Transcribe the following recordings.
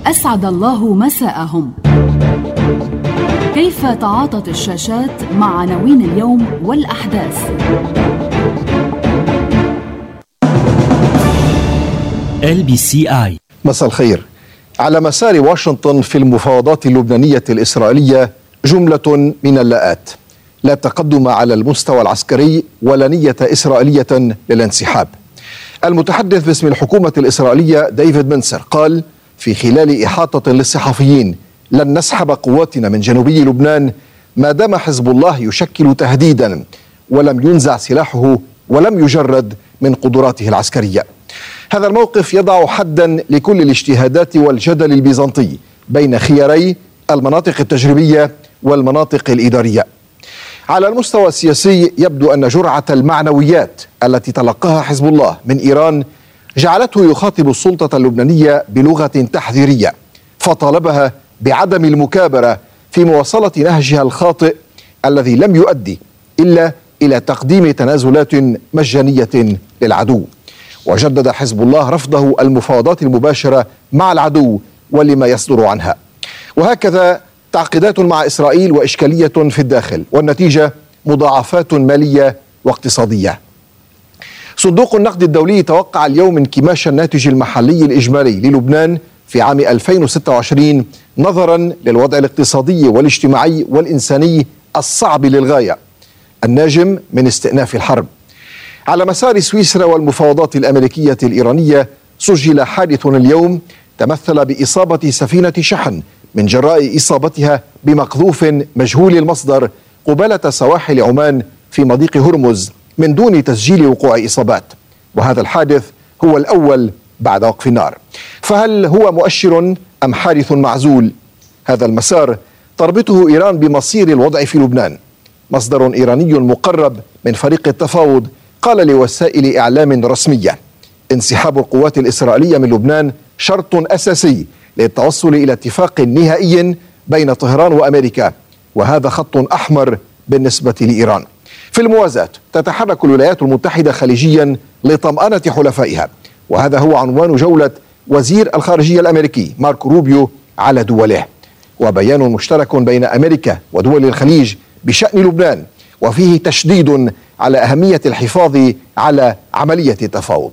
أسعد الله مساءهم. كيف تعاطت الشاشات مع عناوين اليوم والأحداث؟ LBCI. مساء الخير. على مسار واشنطن في المفاوضات اللبنانية الإسرائيلية جملة من اللاءات: لا تقدم على المستوى العسكري ولا نية إسرائيلية للانسحاب. المتحدث باسم الحكومة الإسرائيلية ديفيد منسر قال في خلال إحاطة للصحفيين: لن نسحب قواتنا من جنوبي لبنان ما دام حزب الله يشكل تهديدا ولم ينزع سلاحه ولم يجرد من قدراته العسكرية. هذا الموقف يضع حدا لكل الاجتهادات والجدل البيزنطي بين خياري المناطق التجريبية والمناطق الإدارية. على المستوى السياسي يبدو أن جرعة المعنويات التي تلقاها حزب الله من إيران جعلته يخاطب السلطة اللبنانية بلغة تحذيرية، فطالبها بعدم المكابرة في مواصلة نهجها الخاطئ الذي لم يؤدي إلا إلى تقديم تنازلات مجانية للعدو. وجدد حزب الله رفضه المفاوضات المباشرة مع العدو ولما يصدر عنها. وهكذا تعقيدات مع إسرائيل وإشكالية في الداخل، والنتيجة مضاعفات مالية واقتصادية. صندوق النقد الدولي توقع اليوم انكماش الناتج المحلي الإجمالي للبنان في عام 2026 نظرا للوضع الاقتصادي والاجتماعي والإنساني الصعب للغاية الناجم من استئناف الحرب. على مسار سويسرا والمفاوضات الأمريكية الإيرانية سجل حادث اليوم تمثل بإصابة سفينة شحن من جراء إصابتها بمقذوف مجهول المصدر قبالة سواحل عمان في مضيق هرمز من دون تسجيل وقوع إصابات، وهذا الحادث هو الأول بعد وقف النار. فهل هو مؤشر أم حادث معزول؟ هذا المسار تربطه إيران بمصير الوضع في لبنان. مصدر إيراني مقرب من فريق التفاوض قال لوسائل إعلام رسمية: انسحاب القوات الإسرائيلية من لبنان شرط أساسي للتوصل إلى اتفاق نهائي بين طهران وأمريكا، وهذا خط أحمر بالنسبة لإيران. في الموازاة تتحرك الولايات المتحدة خليجيا لطمأنة حلفائها، وهذا هو عنوان جولة وزير الخارجية الأمريكي ماركو روبيو على دوله، وبيان مشترك بين أمريكا ودول الخليج بشأن لبنان، وفيه تشديد على أهمية الحفاظ على عملية التفاوض.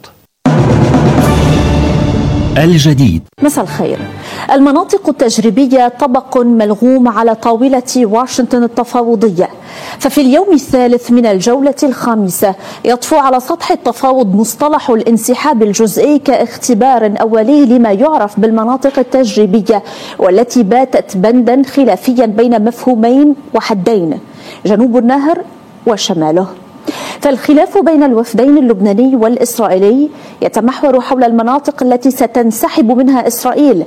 الجديد. مساء الخير. المناطق التجريبية طبق ملغوم على طاولة واشنطن التفاوضية، ففي اليوم الثالث من الجولة الخامسة يطفو على سطح التفاوض مصطلح الانسحاب الجزئي كاختبار أولي لما يعرف بالمناطق التجريبية، والتي باتت بندا خلافيا بين مفهومين وحدين: جنوب النهر وشماله. فالخلاف بين الوفدين اللبناني والإسرائيلي يتمحور حول المناطق التي ستنسحب منها إسرائيل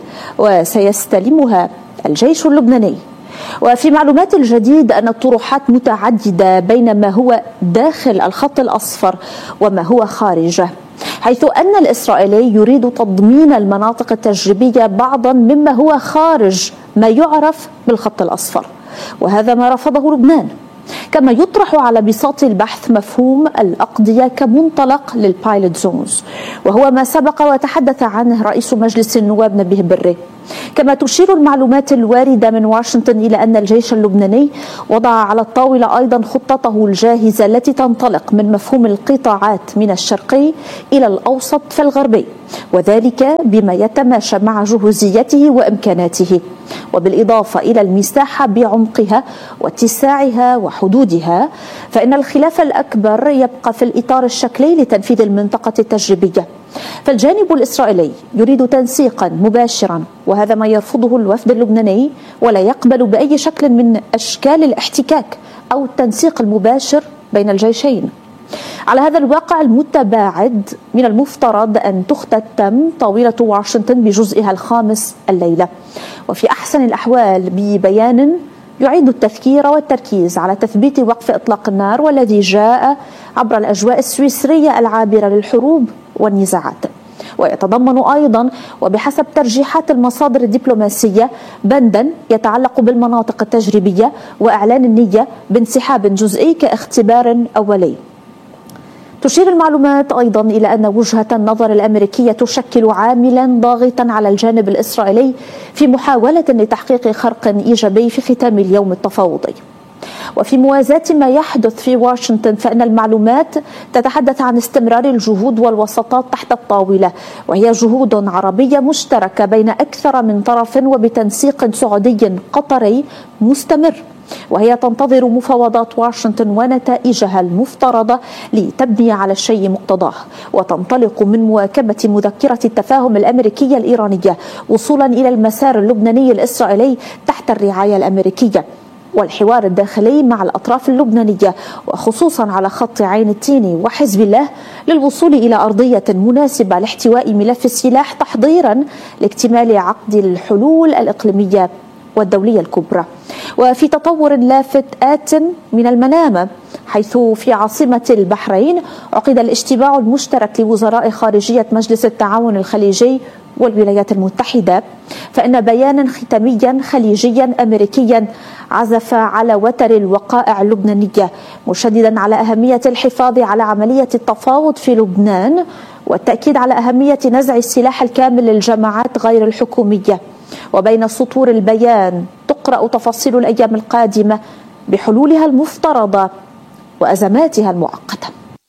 وسيستلمها الجيش اللبناني. وفي معلومات الجديد أن الطروحات متعددة بين ما هو داخل الخط الأصفر وما هو خارجه، حيث أن الإسرائيلي يريد تضمين المناطق التجريبية بعضا مما هو خارج ما يعرف بالخط الأصفر، وهذا ما رفضه لبنان. كما يطرح على بساط البحث مفهوم الأقضية كمنطلق للبايلوت زونز، وهو ما سبق وتحدث عنه رئيس مجلس النواب نبيه بري. كما تشير المعلومات الواردة من واشنطن إلى أن الجيش اللبناني وضع على الطاولة أيضا خطته الجاهزة التي تنطلق من مفهوم القطاعات من الشرقي إلى الأوسط فالغربي، وذلك بما يتماشى مع جهوزيته وإمكاناته، وبالإضافة إلى المساحة بعمقها واتساعها وحدودها. فإن الخلاف الأكبر يبقى في الإطار الشكلي لتنفيذ المنطقة التجريبية. فالجانب الإسرائيلي يريد تنسيقا مباشرا، وهذا ما يرفضه الوفد اللبناني، ولا يقبل بأي شكل من أشكال الاحتكاك أو التنسيق المباشر بين الجيشين. على هذا الواقع المتباعد من المفترض أن تختتم طاولة واشنطن بجزئها الخامس الليلة، وفي أحسن الأحوال ببيان يعيد التذكير والتركيز على تثبيت وقف إطلاق النار، والذي جاء عبر الأجواء السويسرية العابرة للحروب والنزاعات. ويتضمن أيضا وبحسب ترجيحات المصادر الدبلوماسية بندا يتعلق بالمناطق التجريبية وإعلان النية بانسحاب جزئي كاختبار أولي. تشير المعلومات أيضا إلى أن وجهة النظر الأمريكية تشكل عاملا ضاغطا على الجانب الإسرائيلي في محاولة لتحقيق خرق إيجابي في ختام اليوم التفاوضي. وفي موازاة ما يحدث في واشنطن فإن المعلومات تتحدث عن استمرار الجهود والوساطات تحت الطاولة، وهي جهود عربية مشتركة بين أكثر من طرف وبتنسيق سعودي قطري مستمر، وهي تنتظر مفاوضات واشنطن ونتائجها المفترضة لتبني على الشيء مقتضاه، وتنطلق من مواكبة مذكرة التفاهم الأمريكية الإيرانية وصولا إلى المسار اللبناني الإسرائيلي تحت الرعاية الأمريكية، والحوار الداخلي مع الأطراف اللبنانية وخصوصا على خط عين التين وحزب الله للوصول إلى أرضية مناسبة لاحتواء ملف السلاح تحضيرا لاكتمال عقد الحلول الإقليمية والدولية الكبرى. وفي تطور لافت آت من المنامة، حيث في عاصمة البحرين عقد الاجتماع المشترك لوزراء خارجية مجلس التعاون الخليجي والولايات المتحدة، فإن بيانا ختاميا خليجيا أمريكيا عزف على وتر الوقائع اللبنانية، مشددا على أهمية الحفاظ على عملية التفاوض في لبنان والتأكيد على أهمية نزع السلاح الكامل للجماعات غير الحكومية. وبين سطور البيان تقرأ تفاصيل الأيام القادمة بحلولها المفترضة وأزماتها المؤقتة.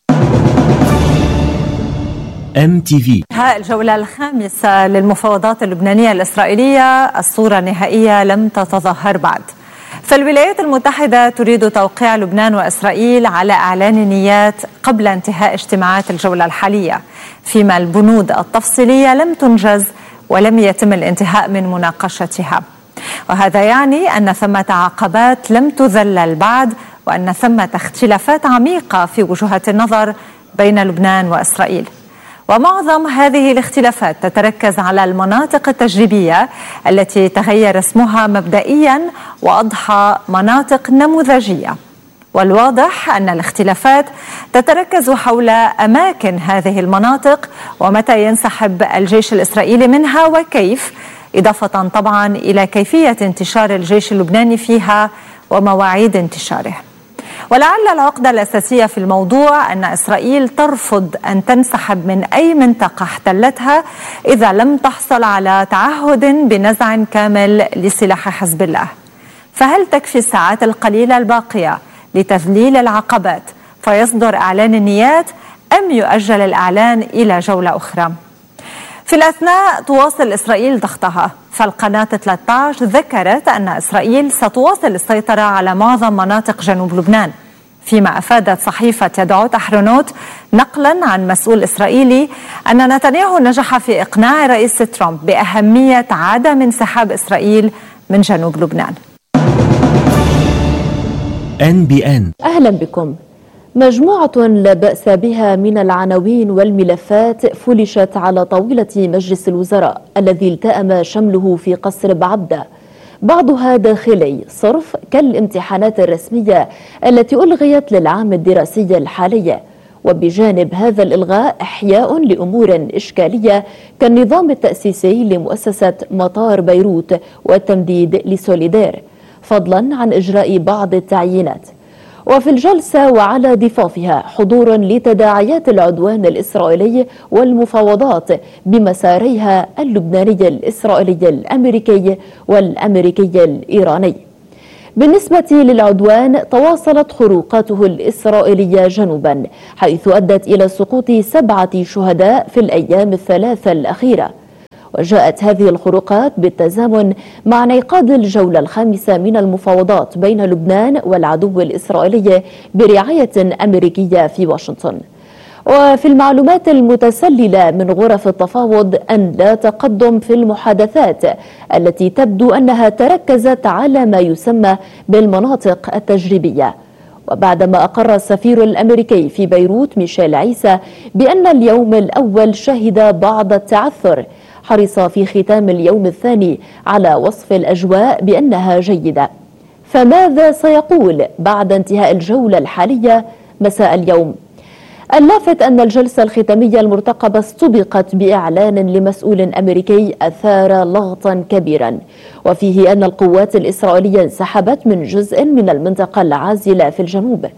MTV. الجولة الخامسة للمفاوضات اللبنانية الإسرائيلية، الصورة النهائية لم تتظاهر بعد. فالولايات المتحدة تريد توقيع لبنان وإسرائيل على إعلان نيات قبل انتهاء اجتماعات الجولة الحالية، فيما البنود التفصيلية لم تنجز ولم يتم الانتهاء من مناقشتها. وهذا يعني أن ثمة عقبات لم تذلل بعد، وأن ثمة اختلافات عميقة في وجهات النظر بين لبنان وإسرائيل. ومعظم هذه الاختلافات تتركز على المناطق التجريبية التي تغير اسمها مبدئيا وأضحى مناطق نموذجية. والواضح أن الاختلافات تتركز حول أماكن هذه المناطق ومتى ينسحب الجيش الإسرائيلي منها وكيف، إضافة طبعا إلى كيفية انتشار الجيش اللبناني فيها ومواعيد انتشاره. ولعل العقدة الأساسية في الموضوع أن إسرائيل ترفض أن تنسحب من أي منطقة احتلتها إذا لم تحصل على تعهد بنزع كامل لسلاح حزب الله. فهل تكفي الساعات القليلة الباقية لتذليل العقبات فيصدر إعلان النيات، أم يؤجل الإعلان إلى جولة أخرى؟ في الأثناء تواصل إسرائيل ضغطها، فالقناة 13 ذكرت أن إسرائيل ستواصل السيطرة على معظم مناطق جنوب لبنان، فيما أفادت صحيفة يدعوت أحرونوت نقلا عن مسؤول إسرائيلي أن نتنياهو نجح في إقناع رئيس ترامب بأهمية عدم انسحاب إسرائيل من جنوب لبنان. NBN. أهلا بكم. مجموعة لا بأس بها من العناوين والملفات فلشت على طاولة مجلس الوزراء الذي التأم شمله في قصر بعبدة، بعضها داخلي صرف كالامتحانات الرسمية التي ألغيت للعام الدراسي الحالي، وبجانب هذا الإلغاء إحياء لأمور إشكالية كالنظام التأسيسي لمؤسسة مطار بيروت والتمديد لسوليدير، فضلا عن إجراء بعض التعيينات. وفي الجلسة وعلى ضفافها حضور لتداعيات العدوان الإسرائيلي والمفاوضات بمساريها اللبناني الإسرائيلي الأمريكي والأمريكي الإيراني. بالنسبة للعدوان تواصلت خروقاته الإسرائيلية جنوبا، حيث أدت إلى سقوط 7 شهداء في الأيام الثلاثة الأخيرة. وجاءت هذه الخروقات بالتزامن مع انعقاد الجولة الخامسة من المفاوضات بين لبنان والعدو الإسرائيلي برعاية أمريكية في واشنطن. وفي المعلومات المتسللة من غرف التفاوض أن لا تقدم في المحادثات التي تبدو أنها تركزت على ما يسمى بالمناطق التجريبية. وبعدما أقر السفير الأمريكي في بيروت ميشيل عيسى بأن اليوم الأول شهد بعض التعثر، حرص في ختام اليوم الثاني على وصف الأجواء بأنها جيدة. فماذا سيقول بعد انتهاء الجولة الحالية مساء اليوم؟ اللافت أن الجلسة الختامية المرتقبة استبقت بإعلان لمسؤول أمريكي أثار لغطا كبيرا، وفيه أن القوات الإسرائيلية انسحبت من جزء من المنطقة العازلة في الجنوب،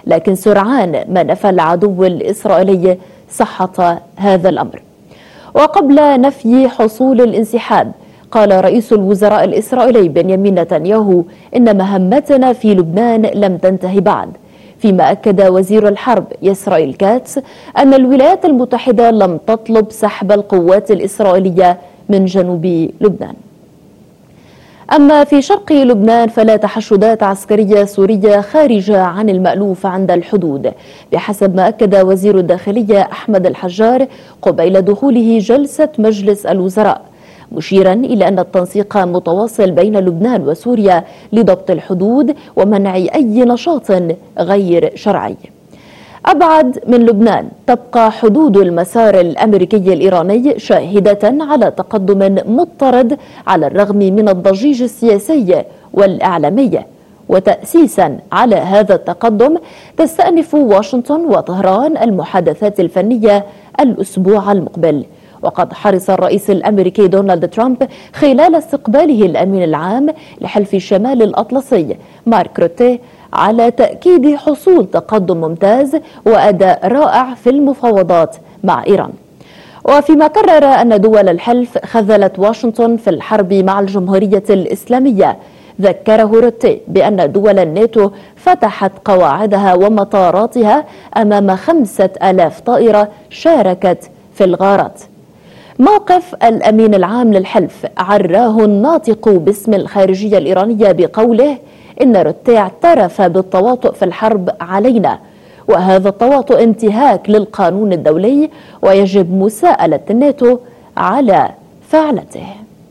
لكن سرعان ما نفى العدو الإسرائيلي صحة هذا الأمر. وقبل نفي حصول الانسحاب، قال رئيس الوزراء الإسرائيلي بنيامين نتنياهو إن مهمتنا في لبنان لم تنتهي بعد، فيما أكد وزير الحرب إسرائيل كاتس أن الولايات المتحدة لم تطلب سحب القوات الإسرائيلية من جنوب لبنان. أما في شرق لبنان فلا تحشدات عسكرية سورية خارجة عن المألوف عند الحدود، بحسب ما أكد وزير الداخلية أحمد الحجار قبيل دخوله جلسة مجلس الوزراء، مشيرا إلى أن التنسيق متواصل بين لبنان وسوريا لضبط الحدود ومنع أي نشاط غير شرعي. أبعد من لبنان تبقى حدود المسار الأمريكي الإيراني شاهدة على تقدم مضطرد على الرغم من الضجيج السياسي والإعلامي، وتأسيسا على هذا التقدم تستأنف واشنطن وطهران المحادثات الفنية الأسبوع المقبل. وقد حرص الرئيس الأمريكي دونالد ترامب خلال استقباله الأمين العام لحلف الشمال الأطلسي مارك روتيه على تأكيد حصول تقدم ممتاز وأداء رائع في المفاوضات مع إيران. وفيما كرر أن دول الحلف خذلت واشنطن في الحرب مع الجمهورية الإسلامية، ذكره روتيه بأن دول الناتو فتحت قواعدها ومطاراتها أمام 5000 طائرة شاركت في الغارات. موقف الأمين العام للحلف عراه الناطق باسم الخارجية الإيرانية بقوله إن روتيه اعترف بالتواطؤ في الحرب علينا، وهذا التواطؤ انتهاك للقانون الدولي ويجب مساءلة الناتو على فعلته.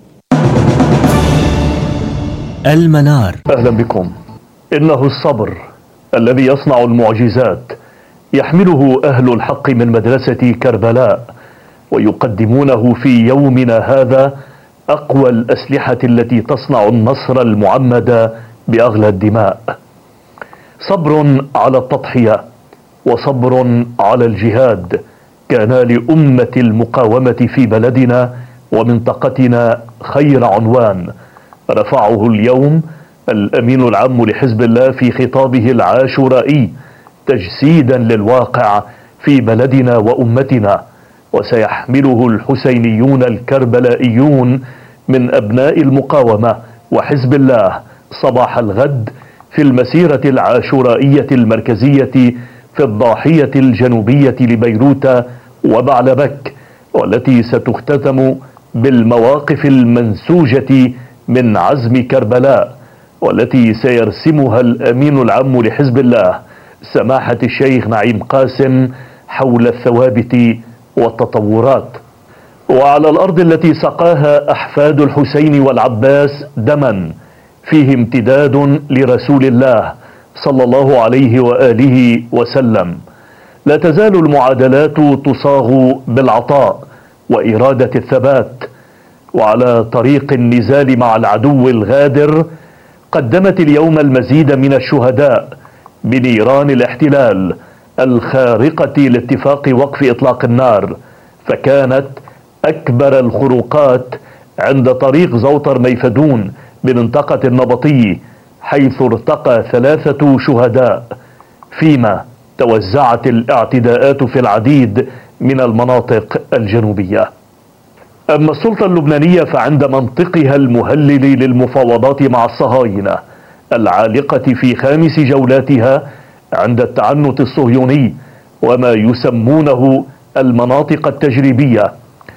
المنار. أهلا بكم. إنه الصبر الذي يصنع المعجزات، يحمله أهل الحق من مدرسة كربلاء ويقدمونه في يومنا هذا أقوى الأسلحة التي تصنع النصر المعمد بأغلى الدماء. صبر على التضحية وصبر على الجهاد كان لأمة المقاومة في بلدنا ومنطقتنا خير عنوان رفعه اليوم الأمين العام لحزب الله في خطابه العاشورائي تجسيدا للواقع في بلدنا وأمتنا، وسيحمله الحسينيون الكربلائيون من أبناء المقاومة وحزب الله صباح الغد في المسيرة العاشورائية المركزية في الضاحية الجنوبية لبيروت وبعلبك، والتي ستختتم بالمواقف المنسوجة من عزم كربلاء، والتي سيرسمها الأمين العام لحزب الله سماحة الشيخ نعيم قاسم حول الثوابت والتطورات. وعلى الأرض التي سقاها أحفاد الحسين والعباس دما فيه امتداد لرسول الله صلى الله عليه وآله وسلم، لا تزال المعادلات تصاغ بالعطاء وإرادة الثبات، وعلى طريق النزال مع العدو الغادر قدمت اليوم المزيد من الشهداء بنيران الاحتلال الخارقة لاتفاق وقف إطلاق النار، فكانت أكبر الخروقات عند طريق زوطر ميفدون بمنطقة النبطي، حيث ارتقى 3 شهداء، فيما توزعت الاعتداءات في العديد من المناطق الجنوبية. أما السلطة اللبنانية فعند منطقها المهلل للمفاوضات مع الصهاينة العالقة في 5 جولاتها عند التعنت الصهيوني وما يسمونه المناطق التجريبية،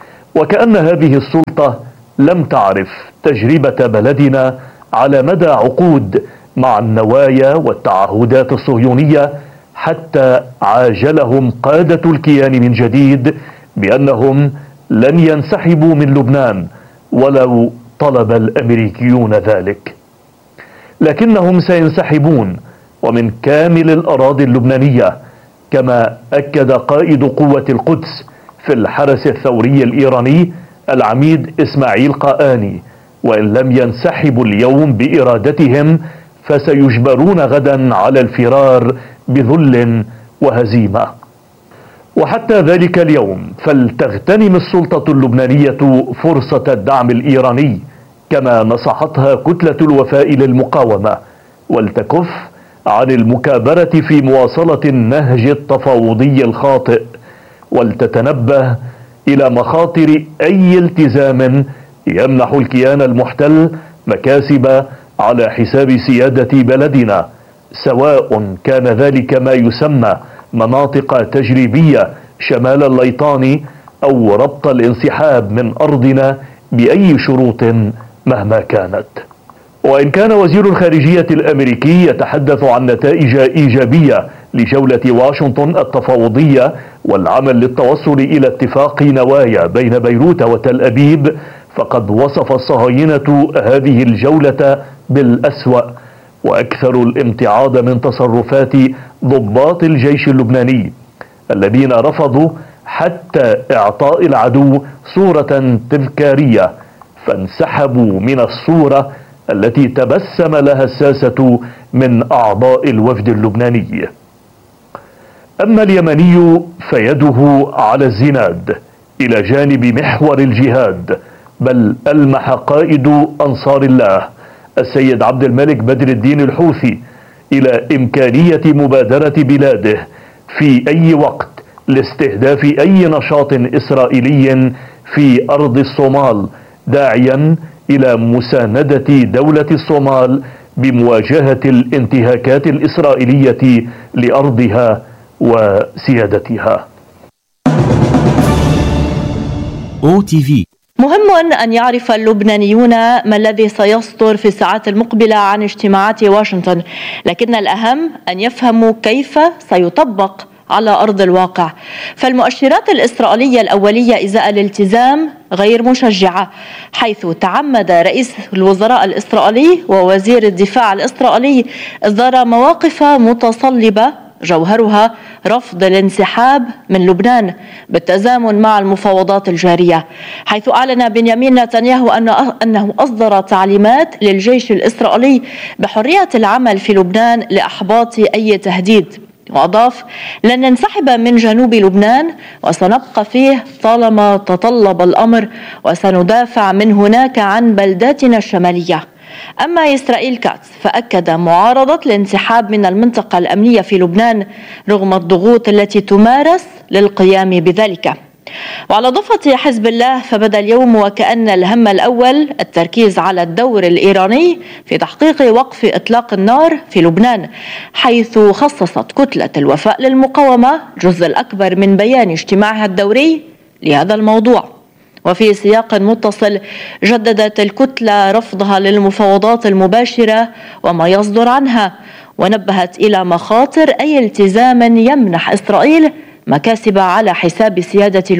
وكأن هذه السلطة لم تعرف تجربة بلدنا على مدى عقود مع النوايا والتعهدات الصهيونية، حتى عاجلهم قادة الكيان من جديد بأنهم لن ينسحبوا من لبنان ولو طلب الأمريكيون ذلك، لكنهم سينسحبون ومن كامل الأراضي اللبنانية، كما أكد قائد قوة القدس في الحرس الثوري الإيراني العميد إسماعيل قآني، وإن لم ينسحبوا اليوم بإرادتهم فسيجبرون غدا على الفرار بذل وهزيمة. وحتى ذلك اليوم فلتغتنم السلطة اللبنانية فرصة الدعم الإيراني كما نصحتها كتلة الوفاء للمقاومة، ولتكف عن المكابرة في مواصلة النهج التفاوضي الخاطئ، ولتتنبه إلى مخاطر أي التزام يمنح الكيان المحتل مكاسب على حساب سيادة بلدنا، سواء كان ذلك ما يسمى مناطق تجريبية شمال الليطاني أو ربط الانسحاب من أرضنا بأي شروط مهما كانت. وإن كان وزير الخارجية الأمريكي يتحدث عن نتائج إيجابية لجولة واشنطن التفاوضية والعمل للتوصل إلى اتفاق نوايا بين بيروت وتل أبيب، فقد وصف الصهاينة هذه الجولة بالأسوأ وأكثر الامتعاض من تصرفات ضباط الجيش اللبناني الذين رفضوا حتى إعطاء العدو صورة تذكارية، فانسحبوا من الصورة التي تبسم لها الساسة من أعضاء الوفد اللبناني. أما اليمني فيده على الزناد إلى جانب محور الجهاد، بل ألمح قائد أنصار الله السيد عبد الملك بدر الدين الحوثي إلى إمكانية مبادرة بلاده في أي وقت لاستهداف أي نشاط إسرائيلي في أرض الصومال، داعيا إلى مساندة دولة الصومال بمواجهة الانتهاكات الإسرائيلية لأرضها وسيادتها. OTV. مهم أن يعرف اللبنانيون ما الذي سيصدر في الساعات المقبلة عن اجتماعات واشنطن، لكن الأهم أن يفهموا كيف سيطبق على أرض الواقع. فالمؤشرات الإسرائيلية الأولية إزاء الالتزام غير مشجعة، حيث تعمد رئيس الوزراء الإسرائيلي ووزير الدفاع الإسرائيلي إصدار مواقف متصلبة جوهرها رفض الانسحاب من لبنان بالتزامن مع المفاوضات الجارية، حيث أعلن بنيامين نتنياهو أنه أصدر تعليمات للجيش الإسرائيلي بحرية العمل في لبنان لإحباط أي تهديد، وأضاف: لن ننسحب من جنوب لبنان وسنبقى فيه طالما تطلب الأمر، وسندافع من هناك عن بلداتنا الشمالية. أما إسرائيل كاتس فأكد معارضة الانسحاب من المنطقة الأمنية في لبنان رغم الضغوط التي تمارس للقيام بذلك. وعلى ضفة حزب الله فبدا اليوم وكأن الهم الأول التركيز على الدور الإيراني في تحقيق وقف إطلاق النار في لبنان، حيث خصصت كتلة الوفاء للمقاومة الجزء الأكبر من بيان اجتماعها الدوري لهذا الموضوع. وفي سياق متصل جددت الكتلة رفضها للمفاوضات المباشرة وما يصدر عنها، ونبهت إلى مخاطر أي التزام يمنح إسرائيل مكاسب على حساب سيادة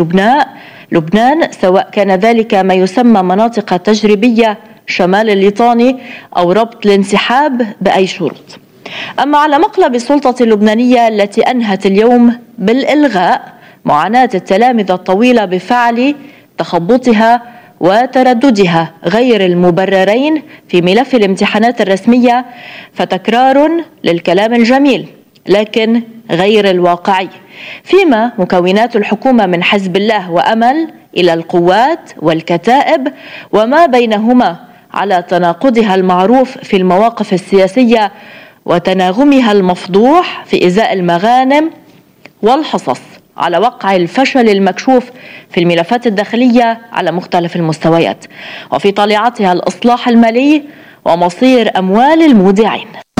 لبنان، سواء كان ذلك ما يسمى مناطق تجريبية شمال الليطاني أو ربط الانسحاب بأي شروط. أما على مقلب السلطة اللبنانية التي أنهت اليوم بالإلغاء معاناة التلامذة الطويلة بفعل تخبطها وترددها غير المبررين في ملف الامتحانات الرسمية، فتكرار للكلام الجميل لكن غير الواقعي، فيما مكونات الحكومة من حزب الله وأمل إلى القوات والكتائب وما بينهما على تناقضها المعروف في المواقف السياسية وتناغمها المفضوح في إزاء المغانم والحصص على وقع الفشل المكشوف في الملفات الداخلية على مختلف المستويات، وفي طليعتها الإصلاح المالي ومصير أموال المودعين.